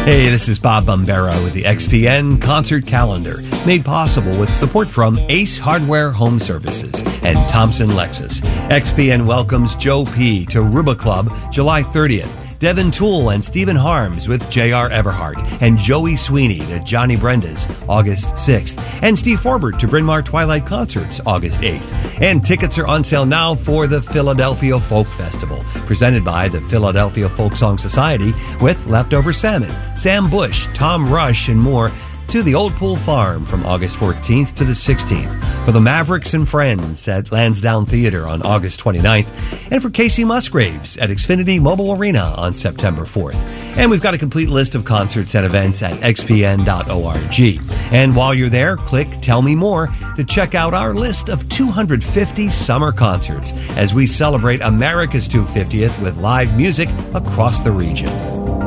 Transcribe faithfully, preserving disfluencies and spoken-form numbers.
Hey, this is Bob Bombera with the X P N Concert Calendar, made possible with support from Ace Hardware Home Services and Thompson Lexus. X P N welcomes Joe P. to Ruba Club July thirtieth. Devin Toole and Stephen Harms with J R. Everhart, and Joey Sweeney to Johnny Brenda's August sixth, and Steve Forbert to Bryn Mawr Twilight Concerts August eighth. And tickets are on sale now for the Philadelphia Folk Festival, presented by the Philadelphia Folk Song Society, with Leftover Salmon, Sam Bush, Tom Rush, and more, to the Old Pool Farm from August fourteenth to the sixteenth, for the Mavericks and Friends at Lansdowne Theater on August twenty-ninth, and for Casey Musgraves at Xfinity Mobile Arena on September fourth. And we've got a complete list of concerts and events at x p n dot org. And while you're there, click Tell Me More to check out our list of two hundred fifty summer concerts as we celebrate America's two hundred fiftieth with live music across the region.